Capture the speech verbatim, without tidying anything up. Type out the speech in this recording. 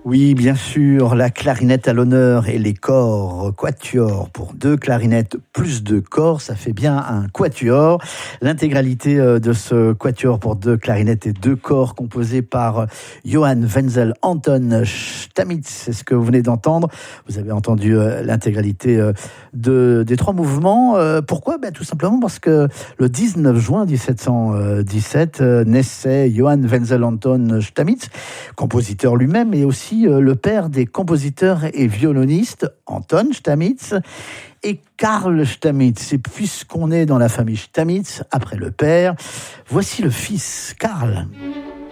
Oui, bien sûr, la clarinette à l'honneur et les corps quatuor pour deux clarinettes plus deux corps, ça fait bien un quatuor. L'intégralité de ce quatuor pour deux clarinettes et deux corps composé par Johann Wenzel Anton Stamitz, c'est ce que vous venez d'entendre. Vous avez entendu l'intégralité de, des trois mouvements. Pourquoi ? Ben, tout simplement parce que le dix-neuf juin dix-sept cent dix-sept naissait Johann Wenzel Anton Stamitz, compositeur lui-même et aussi le père des compositeurs et violonistes, Anton Stamitz et Karl Stamitz. Et puisqu'on est dans la famille Stamitz, après le père, voici le fils, Karl.